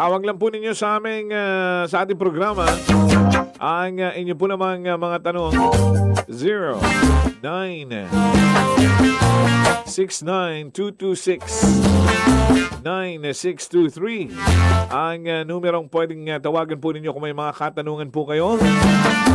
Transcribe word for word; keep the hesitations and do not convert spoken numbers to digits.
Tawag lang po ninyo sa aming uh, sa ating programa ang uh, inyo po namang uh, mga tanong zero nine six nine two two six nine six two three ang uh, numerong pwedeng uh, tawagan po ninyo kung may mga katanungan po kayo.